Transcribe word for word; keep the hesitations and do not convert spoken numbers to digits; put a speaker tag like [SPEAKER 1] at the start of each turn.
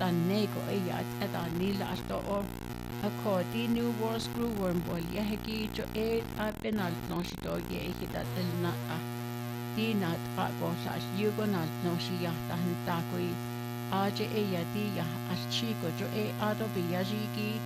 [SPEAKER 1] tan neiko ei ja eta niillä asto o akodi New World Screw Wormboil ja heki jo ei a penalt nosito ei hita telna a tiina ako saas jugonalt nosi ja tahan takoi aaje ei ja tii ja as chico jo ei adobi ja jiki